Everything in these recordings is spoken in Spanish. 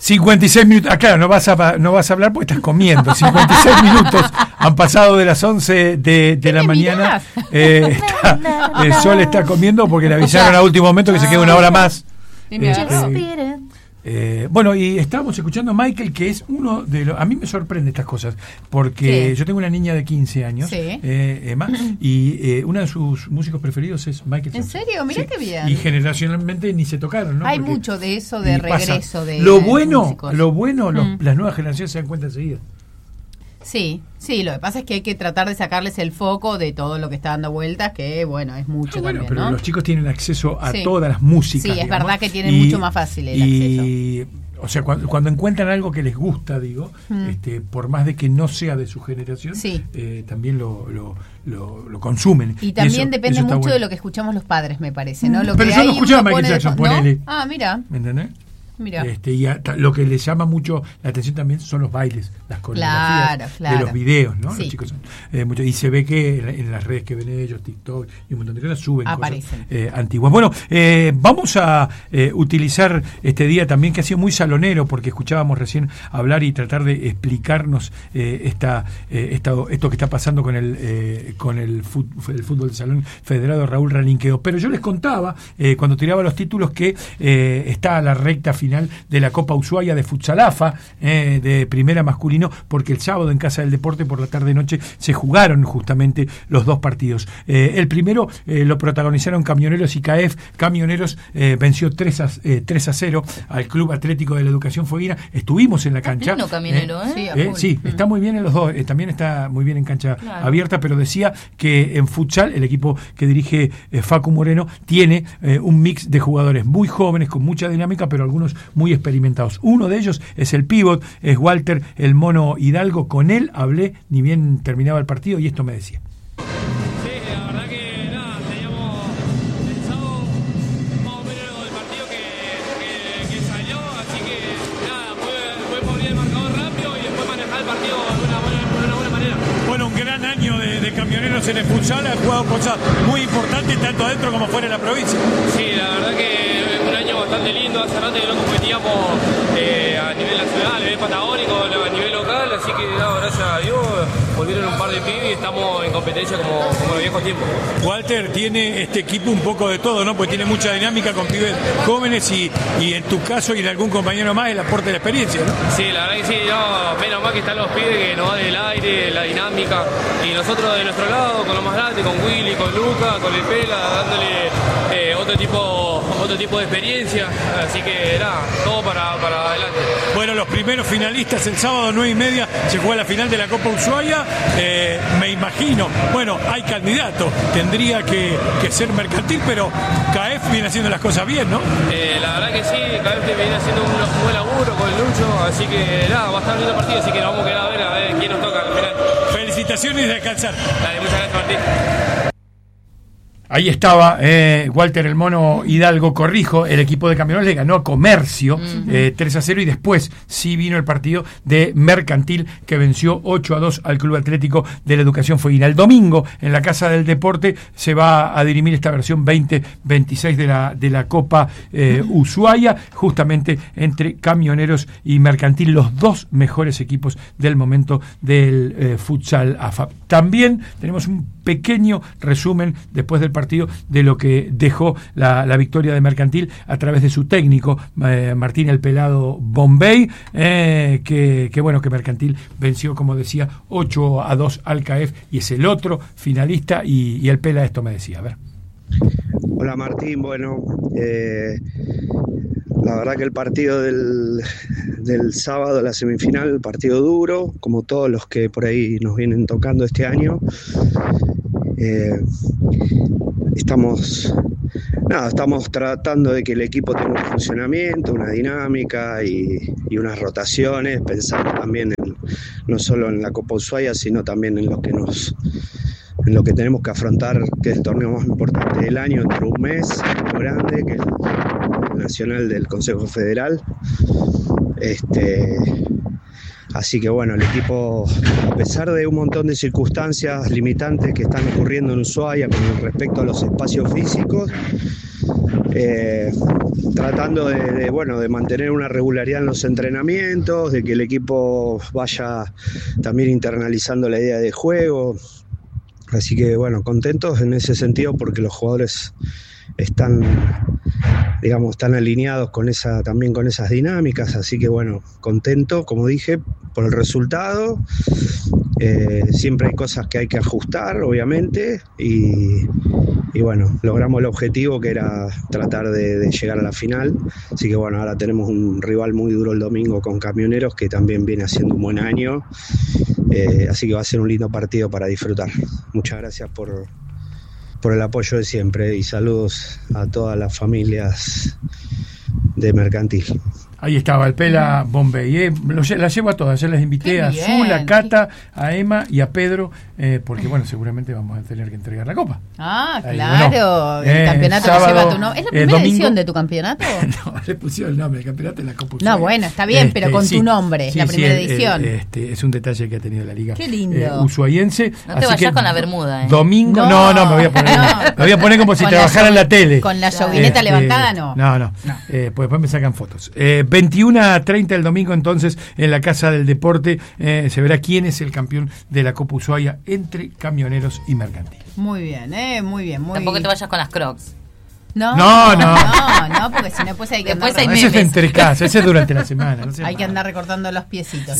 56 minutos. Ah, claro, no vas a hablar porque estás comiendo. 56 minutos han pasado de las 11 de la mañana. El Sol está comiendo porque le avisaron a último momento que se queda una hora más. Bueno, y estábamos escuchando a Michael, que es uno de los... A mí me sorprende estas cosas, porque yo tengo una niña de 15 años, Emma, y uno de sus músicos preferidos es Michael Jackson. ¿En serio? Mirá qué bien. Y generacionalmente ni se tocaron, ¿no? Hay Porque mucho de eso, de regreso de lo bueno, músicos. las nuevas generaciones se dan cuenta enseguida. Sí, lo que pasa es que hay que tratar de sacarles el foco de todo lo que está dando vueltas, que bueno, es mucho también, pero ¿no? los chicos tienen acceso a todas las músicas. Sí, es verdad que tienen mucho más fácil el acceso. O sea, cuando encuentran algo que les gusta, digo, por más de que no sea de su generación, también lo consumen. Y también depende mucho bueno de lo que escuchamos los padres, me parece, ¿no? Lo pero que yo no escuchaba a Michael Jackson, ponele. Ah, mira. ¿Me entendés? Mira. Y lo que les llama mucho la atención también son los bailes, las coreografías de los videos, ¿no? Los chicos son, y se ve que en las redes que ven ellos, TikTok y un montón de cosas, suben Aparecen. cosas antiguas. Bueno, vamos a utilizar este día también, que ha sido muy salonero, porque escuchábamos recién hablar y tratar de explicarnos esto que está pasando con el fútbol de salón federado Raúl Ralinqueo. Pero yo les contaba, cuando tiraba los títulos, que está la recta final de la Copa Ushuaia de Futsal AFA, de primera masculino, porque el sábado en Casa del Deporte por la tarde-noche se jugaron justamente los dos partidos. El primero lo protagonizaron Camioneros y CAEF. Camioneros venció 3-0 al Club Atlético de la Educación Fueguina. Estuvimos en la cancha. Pleno Camionero, sí, está muy bien en los dos. También está muy bien en cancha abierta, pero decía que en futsal el equipo que dirige Facu Moreno tiene un mix de jugadores muy jóvenes, con mucha dinámica, pero algunos muy experimentados. Uno de ellos es el pívot, es Walter el Mono Hidalgo. Con él hablé ni bien terminaba el partido y esto me decía. Sí, la verdad que nada, teníamos pensado más o menos el partido que salió, así que nada, fue abrir el marcador rápido y después manejar el partido de una buena manera. Bueno, un gran año de Camioneros en el futsal, ha jugado cosas muy importantes tanto adentro como fuera de la provincia. Sí, la verdad que un año bastante lindo, hace rato que no competíamos a nivel nacional, a nivel patagónico, a nivel local, así que gracias a Dios volvieron un par de pibes y estamos en competencia como en los viejos tiempos. Walter, tiene este equipo un poco de todo, ¿no? Porque tiene mucha dinámica con pibes jóvenes y en tu caso y en algún compañero más el aporte de la experiencia, ¿no? Sí, la verdad que sí, menos mal que están los pibes que nos dan el aire, la dinámica, y nosotros de nuestro lado, con los más grandes, con Willy, con Luca, con el Pela, dándole otro tipo de experiencia, así que nada, todo para adelante. Bueno, los primeros finalistas el sábado 9:30 se juega la final de la Copa Ushuaia. Me imagino, bueno, hay candidato, tendría que ser Mercantil, pero CAEF viene haciendo las cosas bien, ¿no? La verdad que sí, CAEF viene haciendo un buen laburo con el Lucho, así que nada, va a estar lindo el partido, así que nos vamos a quedar a ver quién nos toca al final. Felicitaciones y descansar. Dale, muchas gracias, Martín. Ahí estaba Walter el Mono Hidalgo. Corrijo, el equipo de Camioneros le ganó a Comercio 3-0 y después sí vino el partido de Mercantil, que venció 8-2 al Club Atlético de la Educación Fueguina. El domingo en la Casa del Deporte se va a dirimir esta versión 2026 de la Copa Ushuaia, justamente entre Camioneros y Mercantil, los dos mejores equipos del momento del futsal AFA. También tenemos un pequeño resumen después del partido de lo que dejó la victoria de Mercantil a través de su técnico Martín el Pelado Bombay, que Mercantil venció, como decía, 8-2 al CAEF y es el otro finalista, y el Pela esto me decía, a ver. Hola Martín, bueno, la verdad que el partido del sábado, la semifinal, partido duro, como todos los que por ahí nos vienen tocando este año. Estamos tratando de que el equipo tenga un funcionamiento, una dinámica y unas rotaciones, pensando también no solo en la Copa Ushuaia, sino también en lo que tenemos que afrontar, que es el torneo más importante del año, dentro de un mes, muy grande, que es el nacional del Consejo Federal. Así que bueno, el equipo, a pesar de un montón de circunstancias limitantes que están ocurriendo en Ushuaia con respecto a los espacios físicos, tratando de mantener una regularidad en los entrenamientos, de que el equipo vaya también internalizando la idea de juego. Así que bueno, contentos en ese sentido porque los jugadores están alineados también con esas dinámicas, así que bueno, contento, como dije, por el resultado. Siempre hay cosas que hay que ajustar, obviamente, y bueno, logramos el objetivo que era tratar de llegar a la final, así que bueno, ahora tenemos un rival muy duro el domingo con Camioneros, que también viene haciendo un buen año, así que va a ser un lindo partido para disfrutar. Muchas gracias por el apoyo de siempre y saludos a todas las familias de Mercantil. Ahí estaba el Pela Bombay, las llevo a todas, ya les invité a Zula, a Cata, a Emma y a Pedro, porque bueno, seguramente vamos a tener que entregar la copa. Ah, claro, el campeonato sábado, que lleva tu nombre. ¿Es la primera edición de tu campeonato? No, le pusieron el nombre, el campeonato de la Copa. No, bueno, está bien, pero con tu nombre, la primera edición. Es un detalle que ha tenido la liga. Qué lindo. Ushuaiense. No te vayas con la bermuda, Domingo, no, me voy a poner, me voy a poner como si trabajara en la tele. Con la llovineta levantada, no. Pues después me sacan fotos. 21:30 el domingo, entonces, en la Casa del Deporte se verá quién es el campeón de la Copa Ushuaia entre Camioneros y Mercantil. Muy bien, muy bien. Tampoco te vayas con las Crocs. No, porque si no, después hay que andar. Ese es entre casa, ese es durante la semana. No hay que andar recortando los piecitos,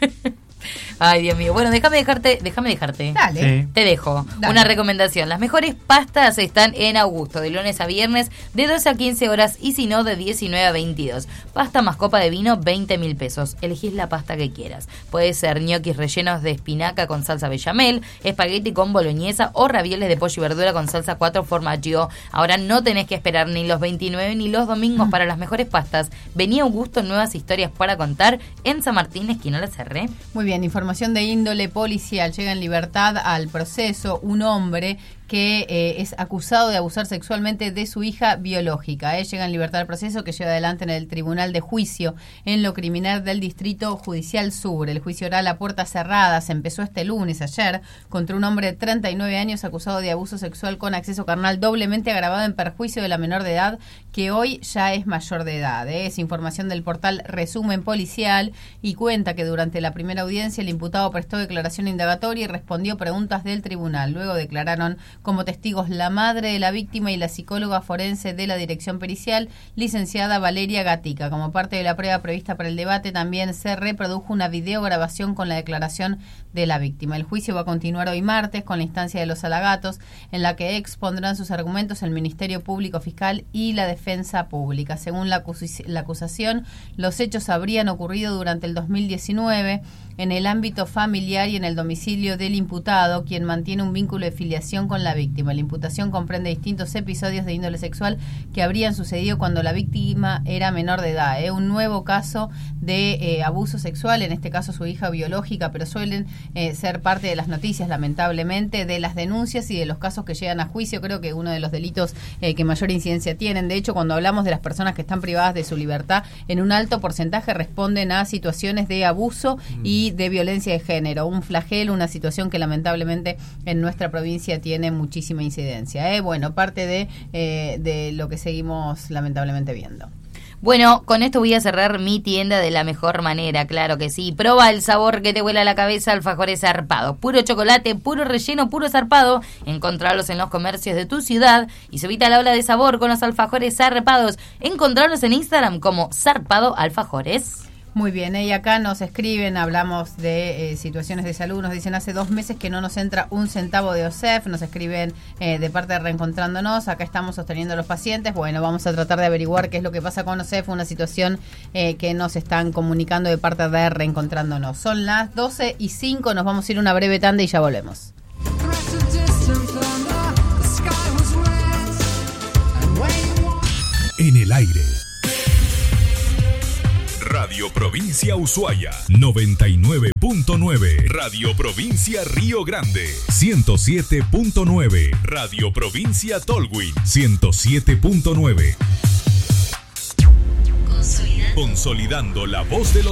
Ay, Dios mío. Bueno, déjame dejarte. Dale. Sí. Te dejo. Dale. Una recomendación. Las mejores pastas están en Augusto, de lunes a viernes, de 12 a 15 horas y si no, de 19 a 22. Pasta más copa de vino, 20.000 pesos. Elegís la pasta que quieras. Puede ser ñoquis rellenos de espinaca con salsa bechamel, espagueti con boloñesa o ravioles de pollo y verdura con salsa 4 formaggio. Ahora no tenés que esperar ni los 29 ni los domingos para las mejores pastas. Vení a Augusto, nuevas historias para contar en San Martín, esquina La Cerré. Muy bien, información de índole policial. Llega en libertad al proceso un hombre que es acusado de abusar sexualmente de su hija biológica. Llega en libertad al proceso que lleva adelante en el Tribunal de Juicio en lo criminal del Distrito Judicial Sur. El juicio oral a puertas cerradas empezó este lunes, ayer, contra un hombre de 39 años acusado de abuso sexual con acceso carnal doblemente agravado en perjuicio de la menor de edad, que hoy ya es mayor de edad. Es información del portal Resumen Policial y cuenta que durante la primera audiencia el imputado prestó declaración indagatoria y respondió preguntas del tribunal. Luego declararon como testigos la madre de la víctima y la psicóloga forense de la dirección pericial, licenciada Valeria Gatica. Como parte de la prueba prevista para el debate, también se reprodujo una videograbación con la declaración de la víctima. El juicio va a continuar hoy martes con la instancia de los alagatos, en la que expondrán sus argumentos el Ministerio Público Fiscal y la Defensa Pública. Según la acusación, los hechos habrían ocurrido durante el 2019 en el ámbito familiar y en el domicilio del imputado, quien mantiene un vínculo de filiación con la víctima. La imputación comprende distintos episodios de índole sexual que habrían sucedido cuando la víctima era menor de edad. Un nuevo caso de abuso sexual, en este caso su hija biológica, pero suelen ser parte de las noticias, lamentablemente, de las denuncias y de los casos que llegan a juicio. Creo que uno de los delitos que mayor incidencia tienen. De hecho, cuando hablamos de las personas que están privadas de su libertad, en un alto porcentaje responden a situaciones de abuso y de violencia de género, un flagelo, una situación que lamentablemente en nuestra provincia tiene muchísima incidencia. Bueno, parte de lo que seguimos lamentablemente viendo. Bueno, con esto voy a cerrar mi tienda de la mejor manera, claro que sí. Proba el sabor que te vuela la cabeza, alfajores zarpados. Puro chocolate, puro relleno, puro zarpado. Encontrarlos en los comercios de tu ciudad y subite a la ola de sabor con los alfajores zarpados. Encontrarlos en Instagram como Zarpado Alfajores. Muy bien, y acá nos escriben, hablamos de situaciones de salud, nos dicen hace 2 meses que no nos entra un centavo de OSEF, nos escriben de parte de Reencontrándonos, acá estamos sosteniendo a los pacientes, bueno, vamos a tratar de averiguar qué es lo que pasa con OSEF, una situación que nos están comunicando de parte de Reencontrándonos. Son las 12:05, nos vamos a ir una breve tanda y ya volvemos. En el aire. Radio Provincia Ushuaia 99.9, Radio Provincia Río Grande 107.9, Radio Provincia Tolwyn 107.9. Consolidando la voz de los